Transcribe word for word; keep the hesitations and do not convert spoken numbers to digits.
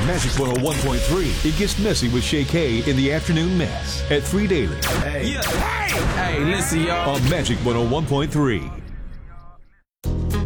Magic one oh one point three. It gets messy with Shay K in the afternoon mess at three Daily. Hey. Yeah. Hey. Hey, listen, y'all. On Magic one oh one point three.